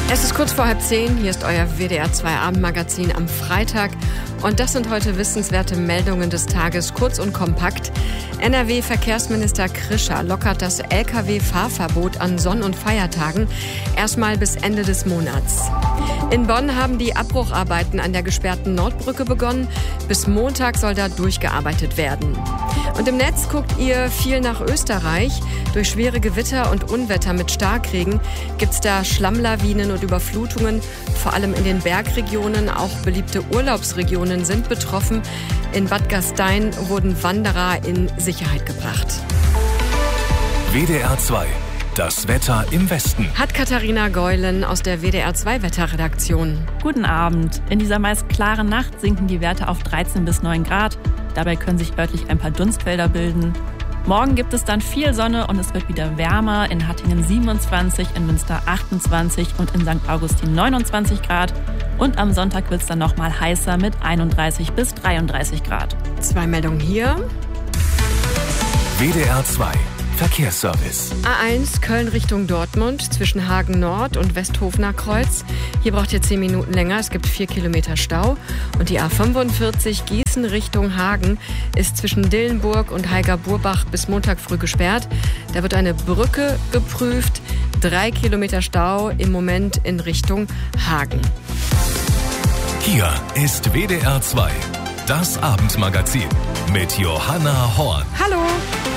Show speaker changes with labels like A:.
A: Es ist kurz vor 9:30, hier ist euer WDR 2 Abendmagazin am Freitag und das sind heute wissenswerte Meldungen des Tages, kurz und kompakt. NRW-Verkehrsminister Krischer lockert das Lkw-Fahrverbot an Sonn- und Feiertagen erstmal bis Ende des Monats. In Bonn haben die Abbrucharbeiten an der gesperrten Nordbrücke begonnen. Bis Montag soll da durchgearbeitet werden. Und im Netz guckt ihr viel nach Österreich. Durch schwere Gewitter und Unwetter mit Starkregen gibt's da Schlammlawinen und Überflutungen. Vor allem in den Bergregionen, auch beliebte Urlaubsregionen sind betroffen. In Bad Gastein wurden Wanderer in Sicherheit gebracht.
B: WDR 2. Das Wetter im Westen.
A: Hat Katharina Geulen aus der WDR 2 Wetterredaktion.
C: Guten Abend. In dieser meist klaren Nacht sinken die Werte auf 13 bis 9 Grad. Dabei können sich örtlich ein paar Dunstfelder bilden. Morgen gibt es dann viel Sonne und es wird wieder wärmer. In Hattingen 27, in Münster 28 und in St. Augustin 29 Grad. Und am Sonntag wird es dann nochmal heißer mit 31 bis 33 Grad.
A: 2 Meldungen hier.
B: WDR 2. Verkehrsservice.
A: A1 Köln Richtung Dortmund zwischen Hagen Nord und Westhofener Kreuz. Hier braucht ihr 10 Minuten länger. Es gibt 4 Kilometer Stau. Und die A45 Gießen Richtung Hagen ist zwischen Dillenburg und Heiger-Burbach bis Montag früh gesperrt. Da wird eine Brücke geprüft. 3 Kilometer Stau im Moment in Richtung Hagen.
B: Hier ist WDR 2. Das Abendmagazin mit Johanna Horn.
A: Hallo!